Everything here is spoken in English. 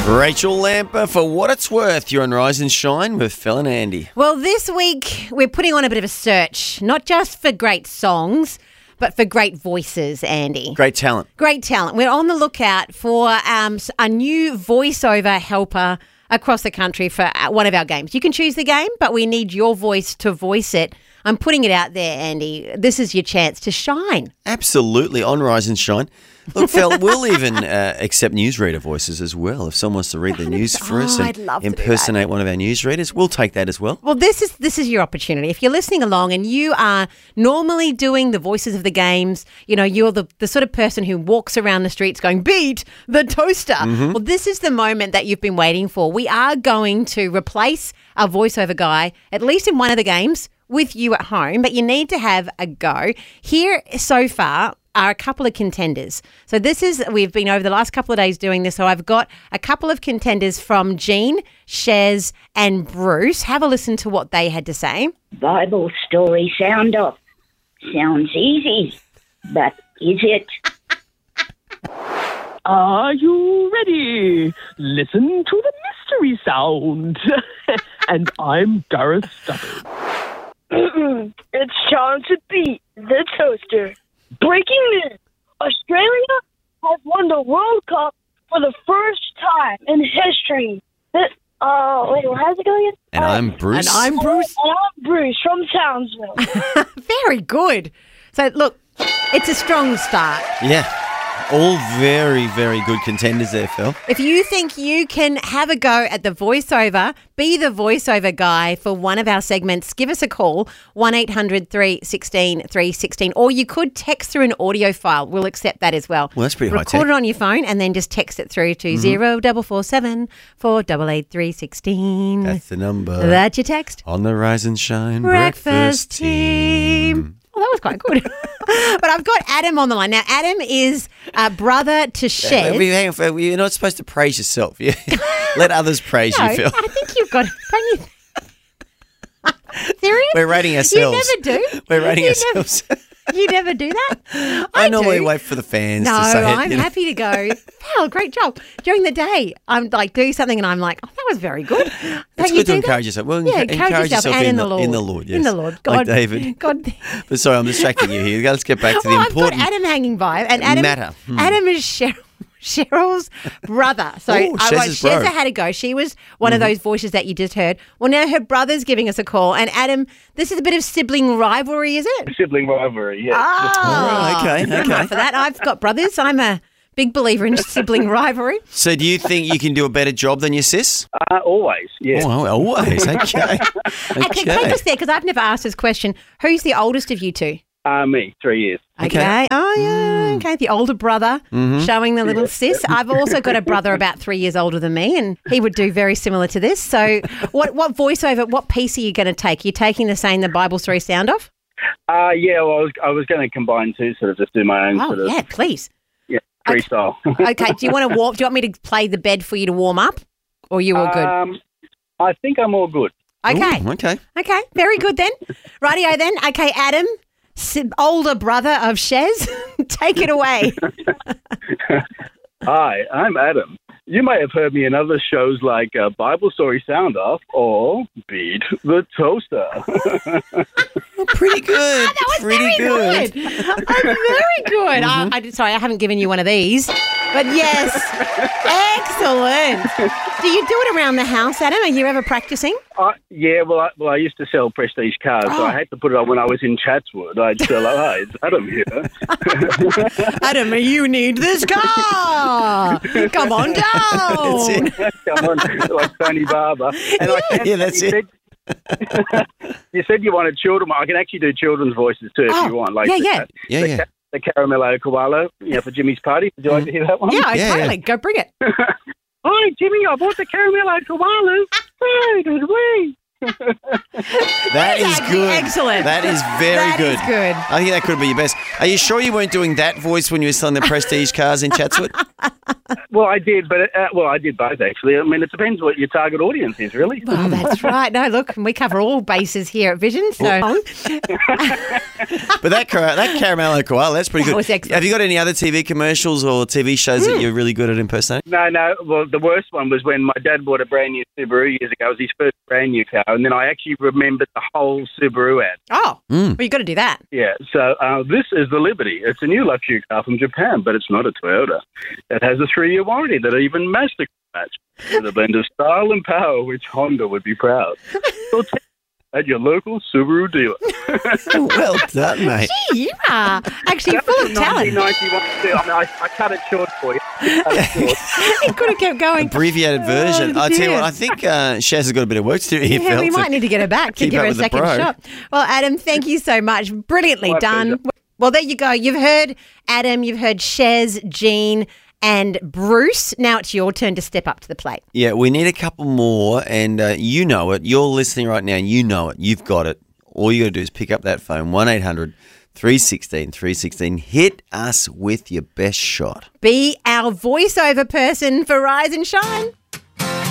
Rachel Lamper, for what it's worth, you're on Rise and Shine with Phil and Andy. Well, this week we're putting on a bit of a search, not just for great songs, but for great voices, Andy. Great talent. Great talent. We're on the lookout for a new voiceover helper across the country for one of our games. You can choose the game, but we need your voice to voice it. I'm putting it out there, Andy. This is your chance to shine. Absolutely, on Rise and Shine. Look, Phil, we'll even accept newsreader voices as well. If someone wants to read the news for us and I'd love to impersonate one of our newsreaders, we'll take that as well. Well, this is your opportunity. If you're listening along and you are normally doing the voices of the games, you know, you're the sort of person who walks around the streets going, beat the toaster. Well, this is the moment that you've been waiting for. We are going to replace our voiceover guy, at least in one of the games, with you at home, but you need to have a go. Here so far are a couple of contenders. So we've been over the last couple of days doing this. So I've got a couple of contenders from Jean, Shez and Bruce. Have a listen to what they had to say. Bible story sound off. Sounds easy, but is it? Are you ready? Listen to the mystery sound. And I'm Gareth Stubbins. It's time to beat the toaster. Breaking news. Australia has won the World Cup for the first time in history. Wait, how's it going? And I'm Bruce. And I'm Bruce. And I'm Bruce from Townsville. Very good. So, look, it's a strong start. Yeah. All very, very good contenders there, Phil. If you think you can have a go at the voiceover, be the voiceover guy for one of our segments, give us a call, 1-800-316-316, or you could text through an audio file. We'll accept that as well. Well, that's pretty high-tech. Record it on your phone and then just text it through to 0447 488 316. That's the number. That's your text. On the Rise and Shine Breakfast team. Well, that was quite good. But I've got Adam on the line. Now, Adam is brother to Shez. You're not supposed to praise yourself. Let others praise you, Phil. I think you've got... Don't you... Serious? We're rating ourselves. You never do. We're rating ourselves. You never do that? I normally do. wait for the fans No, to say it. I'm happy to go, wow, great job. During the day, I'm like, do something and I'm like, oh, that was very good. It's good to encourage yourself. Well, yeah, encourage yourself and in the Lord. In the Lord, yes. In the Lord. God, like David. God. But sorry, I'm distracting you here. Let's get back to the important I've got Adam hanging by. And Adam, matter. Adam is Cheryl's brother. So Shezza had to go. She was one of those voices that you just heard. Well, now her brother's giving us a call. And Adam, this is a bit of sibling rivalry, is it? Sibling rivalry, yeah. Oh, okay. For that, I've got brothers. I'm a big believer in sibling rivalry. So do you think you can do a better job than your sis? Always, yeah. Oh, always. Okay. Okay, take us there, because I've never asked this question. Who's the oldest of you two? Me, 3 years. Okay. Oh, yeah. Okay. The older brother showing the little sis. I've also got a brother about 3 years older than me, and he would do very similar to this. So what voiceover, what piece are you going to take? You're taking the Bible story sound off? Yeah, well, I was going to combine two, sort of just do my own sort of... yeah, please. Yeah, freestyle. Okay. Do you want to me to play the bed for you to warm up, or are you all good? I think I'm all good. Okay. Ooh, okay. Okay. Very good then. Rightio then. Okay, Adam, older brother of Shez, take it away. Hi, I'm Adam. You may have heard me in other shows like Bible Story Sound Off or Beat the Toaster. Pretty good. That was pretty very good. Very good. Sorry, I haven't given you one of these. But yes, excellent. Do you do it around the house, Adam? Are you ever practicing? Yeah, well, I used to sell prestige cars, so I had to put it on when I was in Chatswood. I'd sell, hi, it's Adam here. Adam, you need this car. Come on down. Come on, like Tony Barber. And that's it. You said you wanted children. I can actually do children's voices too if you want. Like the Caramello Koala, for Jimmy's party. Would you like to hear that one? Yeah, totally. Go bring it. Hi, Jimmy, I bought the Caramello Koala. Hey, did we? That is good. Excellent. That is very good. That is good. I think that could be your best. Are you sure you weren't doing that voice when you were selling the prestige cars in Chatswood? Well, I did, but I did both actually. I mean, it depends what your target audience is, really. Well, that's right. No, look, we cover all bases here at Vision. So, but that Caramello Koala, that's pretty good. Was excellent. Have you got any other TV commercials or TV shows that you're really good at impersonating? No. Well, the worst one was when my dad bought a brand new Subaru years ago. It was his first brand new car, and then I actually remembered the whole Subaru ad. Oh, well, you got to do that. Yeah. So this is the Liberty. It's a new luxury car from Japan, but it's not a Toyota. It has a 3-year warranty that even Mazda can match, with a blend of style and power, which Honda would be proud. So at your local Subaru dealer. Well done, mate. Gee, you are actually full of talent. 1991. I cut it short for you. You could have kept going. Abbreviated version. I tell you dear. what, I think Shaz has got a bit of work to do here, Yeah, Phil. we might need to get her back to keep give her up a with the second pro. shot. Well, Adam, thank you so much. Brilliantly My done. pleasure. Well, there you go. You've heard Adam, you've heard Shez, Jean, and Bruce. Now it's your turn to step up to the plate. Yeah, we need a couple more, and you know it. You're listening right now, you know it. You've got it. All you got to do is pick up that phone, 1-800-316-316. Hit us with your best shot. Be our voiceover person for Rise and Shine.